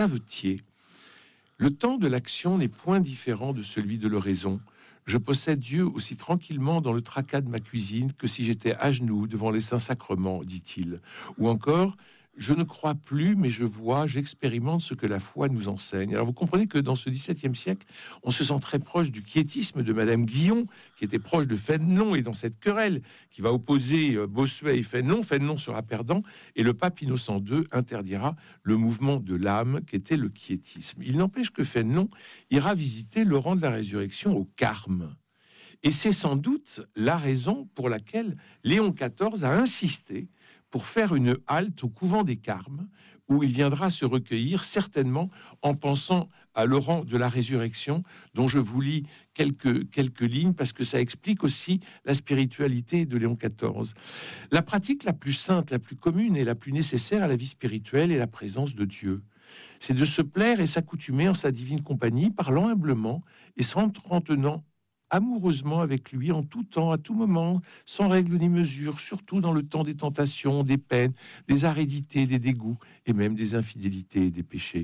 Savetier. Le temps de l'action n'est point différent de celui de l'oraison. Je possède Dieu aussi tranquillement dans le tracas de ma cuisine que si j'étais à genoux devant les saints sacrements, dit-il. Ou encore, je ne crois plus, mais je vois, j'expérimente ce que la foi nous enseigne. Alors vous comprenez que dans ce XVIIe siècle, on se sent très proche du quiétisme de Madame Guillon, qui était proche de Fénelon, et dans cette querelle qui va opposer Bossuet et Fénelon, Fénelon sera perdant, et le pape Innocent II interdira le mouvement de l'âme, qui était le quiétisme. Il n'empêche que Fénelon ira visiter Laurent de la Résurrection au Carme. Et c'est sans doute la raison pour laquelle Léon XIV a insisté pour faire une halte au couvent des Carmes, où il viendra se recueillir, certainement en pensant à Laurent de la Résurrection, dont je vous lis quelques lignes, parce que ça explique aussi la spiritualité de Léon XIV. La pratique la plus sainte, la plus commune et la plus nécessaire à la vie spirituelle est la présence de Dieu. C'est de se plaire et s'accoutumer en sa divine compagnie, parlant humblement et s'entretenant amoureusement avec lui en tout temps, à tout moment, sans règle ni mesure, surtout dans le temps des tentations, des peines, des aridités, des dégoûts et même des infidélités et des péchés.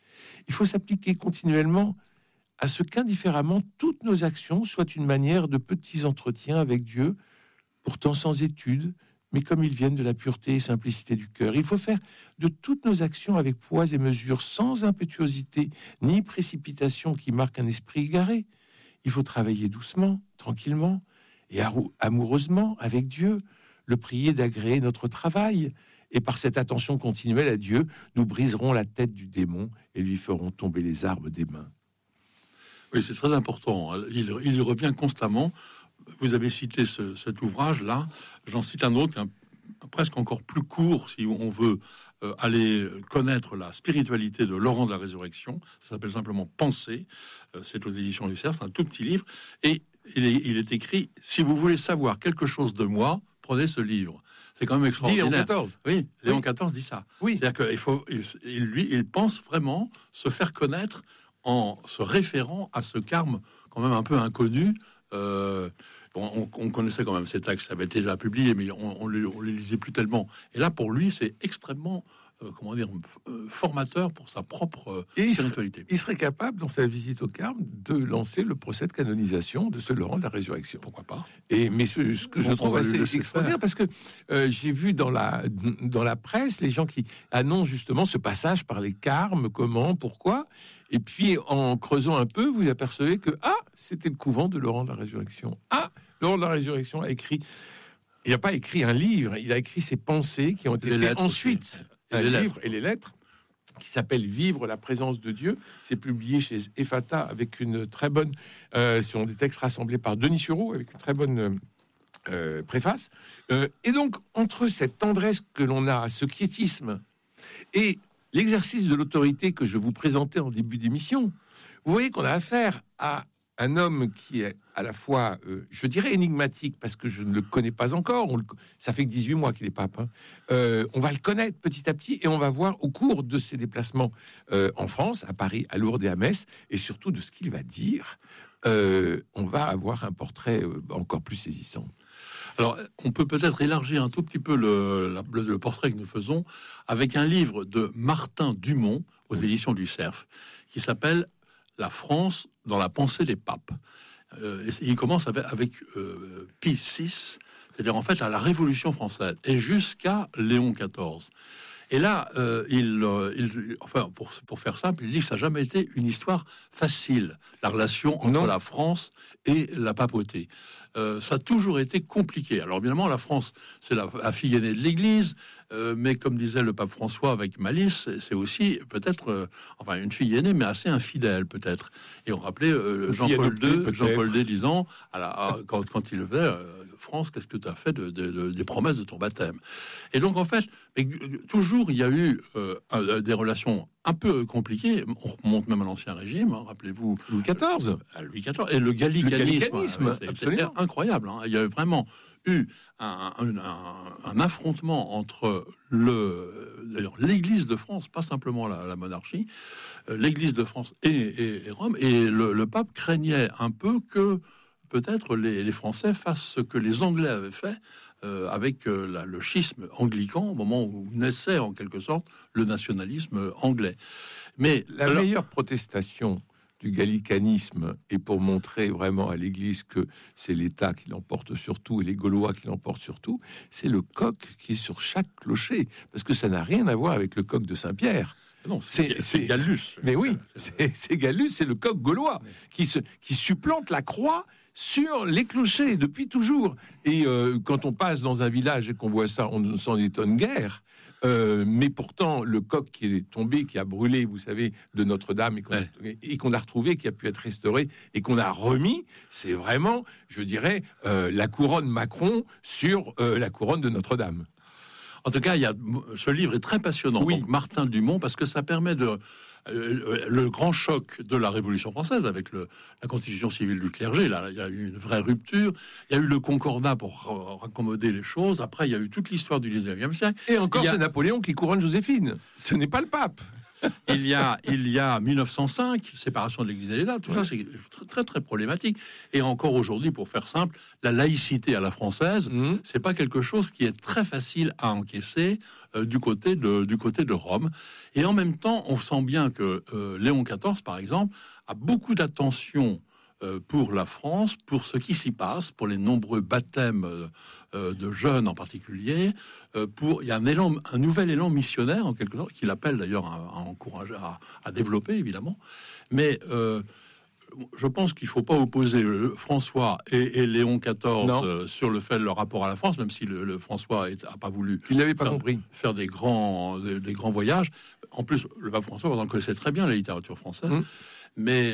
Il faut s'appliquer continuellement à ce qu'indifféremment toutes nos actions soient une manière de petits entretiens avec Dieu, pourtant sans étude, mais comme ils viennent de la pureté et simplicité du cœur. Il faut faire de toutes nos actions avec poids et mesure, sans impétuosité ni précipitation qui marque un esprit égaré. Il faut travailler doucement, tranquillement et amoureusement avec Dieu, le prier d'agréer notre travail. Et par cette attention continuelle à Dieu, nous briserons la tête du démon et lui ferons tomber les armes des mains. Oui, c'est très important. Il revient constamment. Vous avez cité cet ouvrage-là. J'en cite un autre, presque encore plus court, si on veut aller connaître la spiritualité de Laurent de la Résurrection. Ça s'appelle simplement Penser. C'est aux éditions du Cerf, c'est un tout petit livre. Et il est écrit, si vous voulez savoir quelque chose de moi, prenez ce livre. C'est quand même extraordinaire. Léon XIV. Oui, Léon XIV dit ça. Oui. C'est-à-dire il pense vraiment se faire connaître en se référant à ce Carme quand même un peu inconnu. On connaissait quand même ces textes, ça avait été déjà publié, mais on les lisait plus tellement. Et là, pour lui, c'est extrêmement, formateur pour sa propre spiritualité. Il serait capable, dans sa visite au Carme, de lancer le procès de canonisation de ce Laurent de la Résurrection. Pourquoi pas ? Mais ce que je trouve assez extraordinaire, parce que j'ai vu dans la presse les gens qui annoncent justement ce passage par les Carmes, comment, pourquoi. Et puis, en creusant un peu, vous apercevez que, c'était le couvent de Laurent de la Résurrection. Laurent de la Résurrection a écrit... Il n'a pas écrit un livre, il a écrit ses pensées qui ont été ensuite un livre et les lettres qui s'appelle Vivre la présence de Dieu. C'est publié chez Ephata avec une très bonne... ce sont des textes rassemblés par Denis Sureau avec une très bonne préface. Et donc, entre cette tendresse que l'on a, ce quiétisme et l'exercice de l'autorité que je vous présentais en début d'émission, vous voyez qu'on a affaire à un homme qui est à la fois, je dirais, énigmatique, parce que je ne le connais pas encore. Ça fait que 18 mois qu'il est pape. On va le connaître petit à petit, et on va voir au cours de ses déplacements en France, à Paris, à Lourdes et à Metz, et surtout de ce qu'il va dire, on va avoir un portrait encore plus saisissant. Alors, on peut peut-être élargir un tout petit peu le portrait que nous faisons avec un livre de Martin Dumont aux éditions du Cerf qui s'appelle La France dans la pensée des papes. Il commence avec Pie VI, c'est-à-dire en fait à la Révolution française et jusqu'à Léon XIV. Et là, pour faire simple, il dit que ça n'a jamais été une histoire facile, la relation entre la France et la papauté. Ça a toujours été compliqué. Alors évidemment, la France, c'est la fille aînée de l'Église, mais comme disait le pape François avec malice, c'est aussi peut-être, une fille aînée, mais assez infidèle peut-être. Et on rappelait Jean-Paul II disant, quand il le faisait, France, qu'est-ce que tu as fait des promesses de ton baptême? Et donc en fait, toujours il y a eu des relations un peu compliqué. On remonte même à l'Ancien Régime, rappelez-vous. Louis XIV. Louis XIV. Et le gallicanisme, c'était incroyable. Il y a vraiment eu un affrontement entre l'Église de France, pas simplement la monarchie, l'Église de France et Rome. Et le pape craignait un peu que peut-être les Français fassent ce que les Anglais avaient fait avec le schisme anglican, au moment où naissait en quelque sorte le nationalisme anglais. Mais la meilleure protestation du gallicanisme, et pour montrer vraiment à l'Église que c'est l'État qui l'emporte sur tout et les Gaulois qui l'emportent sur tout, c'est le coq qui est sur chaque clocher, parce que ça n'a rien à voir avec le coq de Saint-Pierre. Non, c'est Gallus. Mais oui, c'est Gallus, c'est le coq gaulois qui supplante la croix sur les clochers depuis toujours. Et quand on passe dans un village et qu'on voit ça, on ne s'en étonne guère. Mais pourtant, le coq qui est tombé, qui a brûlé, vous savez, de Notre-Dame et qu'on a retrouvé, qui a pu être restauré et qu'on a remis, c'est vraiment, je dirais, la couronne Macron sur la couronne de Notre-Dame. En tout cas, ce livre est très passionnant. Oui. Donc, Martin Dumont, parce que ça permet le grand choc de la Révolution française avec la constitution civile du clergé. Là, il y a eu une vraie rupture. Il y a eu le Concordat pour raccommoder les choses. Après, il y a eu toute l'histoire du 19e siècle. Et encore, c'est Napoléon qui couronne Joséphine. Ce n'est pas le pape. Il y a 1905, séparation de l'Église et l'État, tout ça c'est très très problématique. Et encore aujourd'hui, pour faire simple, la laïcité à la française, c'est pas quelque chose qui est très facile à encaisser du côté de Rome. Et en même temps, on sent bien que Léon XIV, par exemple, a beaucoup d'attention pour la France, pour ce qui s'y passe, pour les nombreux baptêmes de jeunes en particulier. Il y a un nouvel élan missionnaire, en quelque sorte, qu'il appelle d'ailleurs à encourager, à développer, évidemment. Mais je pense qu'il ne faut pas opposer François et Léon XIV sur le fait de leur rapport à la France, même si le François n'a pas voulu faire des grands voyages. En plus, le pape François, on connaissait très bien la littérature française. Mais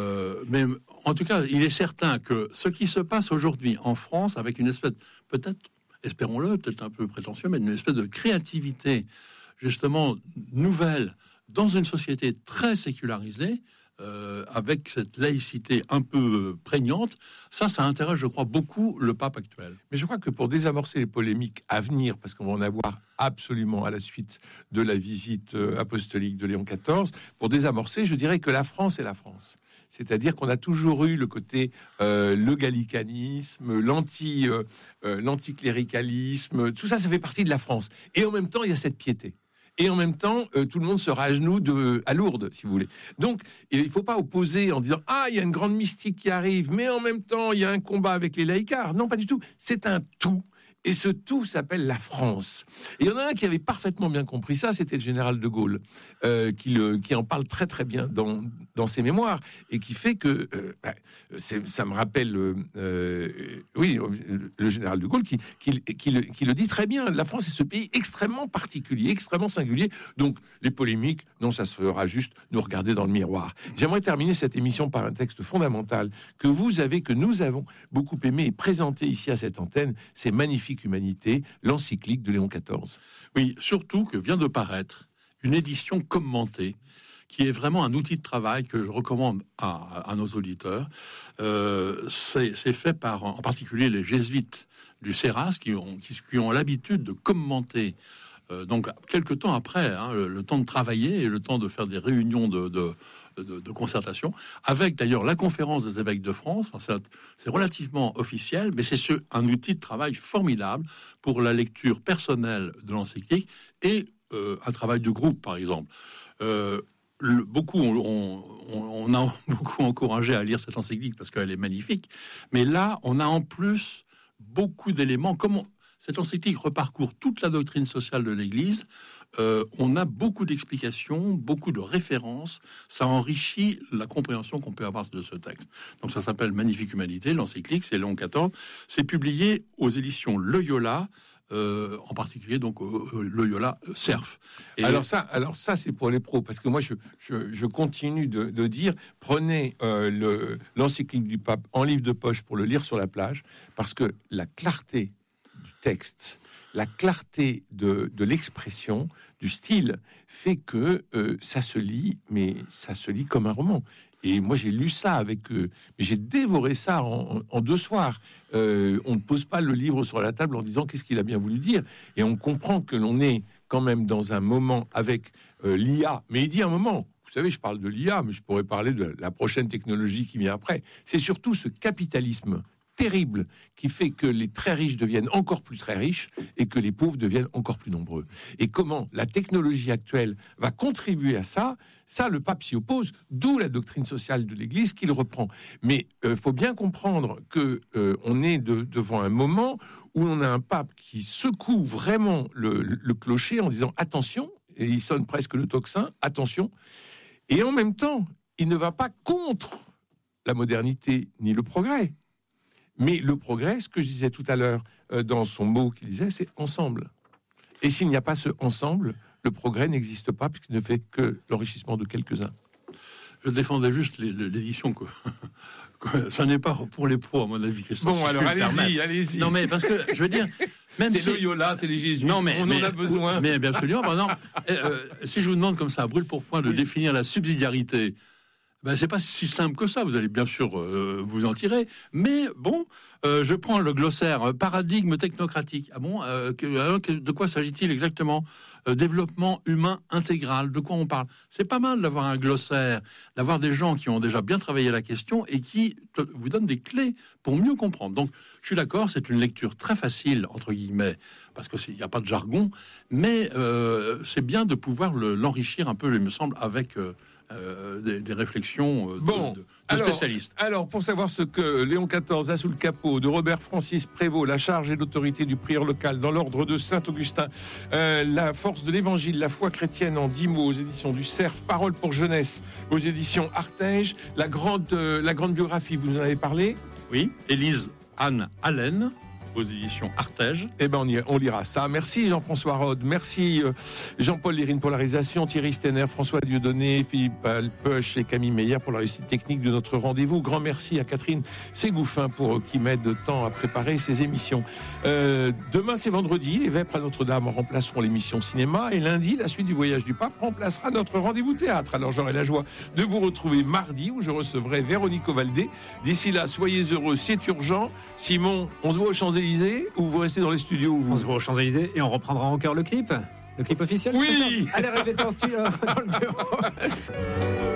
en tout cas, il est certain que ce qui se passe aujourd'hui en France, avec une espèce, peut-être, espérons-le, peut-être un peu prétentieux, mais une espèce de créativité, justement, nouvelle, dans une société très sécularisée, avec cette laïcité un peu prégnante, ça intéresse, je crois, beaucoup le pape actuel. Mais je crois que pour désamorcer les polémiques à venir, parce qu'on va en avoir absolument à la suite de la visite apostolique de Léon XIV, pour désamorcer, je dirais que la France est la France. C'est-à-dire qu'on a toujours eu le côté le gallicanisme, l'anticléricalisme, tout ça, ça fait partie de la France. Et en même temps, il y a cette piété. Et en même temps, tout le monde sera à genoux à Lourdes, si vous voulez. Donc, il ne faut pas opposer en disant « Ah, il y a une grande mystique qui arrive, mais en même temps, il y a un combat avec les laïcards. » Non, pas du tout. C'est un tout. Et ce tout s'appelle la France. Et il y en a un qui avait parfaitement bien compris ça, c'était le général de Gaulle, qui en parle très très bien dans ses mémoires, et qui fait que, ça me rappelle, le général de Gaulle, qui le dit très bien, la France est ce pays extrêmement particulier, extrêmement singulier, donc les polémiques, non, ça se fera juste nous regarder dans le miroir. J'aimerais terminer cette émission par un texte fondamental que nous avons beaucoup aimé et présenté ici à cette antenne, c'est magnifique. Humanité, l'encyclique de Léon XIV. Oui, surtout que vient de paraître une édition commentée qui est vraiment un outil de travail que je recommande à nos auditeurs. C'est fait par, en particulier, les jésuites du CERAS qui ont l'habitude de commenter. Donc, quelques temps après, le temps de travailler et le temps de faire des réunions de concertation, avec d'ailleurs la conférence des évêques de France. C'est relativement officiel, mais c'est un outil de travail formidable pour la lecture personnelle de l'encyclique et un travail de groupe, par exemple. On a beaucoup encouragé à lire cette encyclique parce qu'elle est magnifique, mais là, on a en plus beaucoup d'éléments. Cette encyclique reparcourt toute la doctrine sociale de l'Église. On a beaucoup d'explications, beaucoup de références. Ça enrichit la compréhension qu'on peut avoir de ce texte. Donc ça s'appelle Magnifique Humanité, l'encyclique, c'est Léon XIV. C'est publié aux éditions Loyola, en particulier donc Loyola Cerf. Et alors ça c'est pour les pros, parce que moi je continue de dire, prenez l'encyclique du pape en livre de poche pour le lire sur la plage, parce que la clarté du texte, la clarté de l'expression, du style, fait que ça se lit, mais ça se lit comme un roman. Et moi, j'ai lu ça mais j'ai dévoré ça en 2 soirs. On ne pose pas le livre sur la table en disant qu'est-ce qu'il a bien voulu dire. Et on comprend que l'on est quand même dans un moment avec l'IA. Mais il dit un moment. Vous savez, je parle de l'IA, mais je pourrais parler de la prochaine technologie qui vient après. C'est surtout ce capitalisme terrible qui fait que les très riches deviennent encore plus très riches et que les pauvres deviennent encore plus nombreux. Et comment la technologie actuelle va contribuer à ça, le pape s'y oppose, d'où la doctrine sociale de l'Église qu'il reprend. Mais il faut bien comprendre qu'on est devant un moment où on a un pape qui secoue vraiment le clocher en disant attention, et il sonne presque le tocsin, attention, et en même temps, il ne va pas contre la modernité ni le progrès. Mais le progrès, ce que je disais tout à l'heure dans son mot qu'il disait, c'est ensemble. Et s'il n'y a pas ce ensemble, le progrès n'existe pas puisqu'il ne fait que l'enrichissement de quelques-uns. Je défendais juste l'édition que ça n'est pas pour les pros, à mon avis, Christophe. Bon, alors allez-y. Non, mais parce que je veux dire, même c'est Loyola, c'est les jésuites. Non, mais on en a besoin. Mais bien absolument. Par exemple, si je vous demande comme ça, à brûle pour point, de définir la subsidiarité. Ben, c'est pas si simple que ça, vous allez bien sûr vous en tirer, mais bon, je prends le glossaire, paradigme technocratique. Ah bon, de quoi s'agit-il exactement? Développement humain intégral, de quoi on parle? C'est pas mal d'avoir un glossaire, d'avoir des gens qui ont déjà bien travaillé la question et qui vous donnent des clés pour mieux comprendre. Donc, je suis d'accord, c'est une lecture très facile, entre guillemets, parce qu'il n'y a pas de jargon, mais c'est bien de pouvoir l'enrichir un peu, il me semble, avec... des réflexions de spécialistes. Alors, pour savoir ce que Léon XIV a sous le capot de Robert Francis Prévost, la charge et l'autorité du prieur local dans l'ordre de Saint-Augustin, la force de l'évangile, la foi chrétienne en 10 mots aux éditions du Cerf, Parole pour jeunesse aux éditions Artege, la grande biographie, vous en avez parlé? Oui, Élise Anne Allen aux éditions Artege. Eh ben on lira ça. Merci Jean-François Rode, merci Jean-Paul Lérine pour la réalisation, Thierry Stenner, François Dieudonné, Philippe Alpeuch et Camille Meyer pour la réussite technique de notre rendez-vous. Grand merci à Catherine Ségouffin qui m'aide tant à préparer ces émissions. Demain c'est vendredi, les Vêpres à Notre-Dame remplaceront l'émission cinéma et lundi la suite du Voyage du Pape remplacera notre rendez-vous théâtre. Alors j'aurai la joie de vous retrouver mardi où je recevrai Véronique Ovaldé. D'ici là, soyez heureux, c'est urgent. Simon, on se voit aux Champs-Élysées ou vous restez dans les studios? On se voit aux Champs-Élysées et on reprendra encore le clip officiel. Oui. Allez, répétez en studio dans le bureau.